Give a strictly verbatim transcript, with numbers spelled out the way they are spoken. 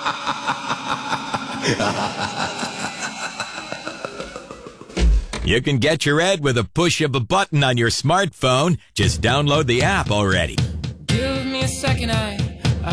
You can get your ad with a push of a button on your smartphone. Just download the app already. Give me a second, I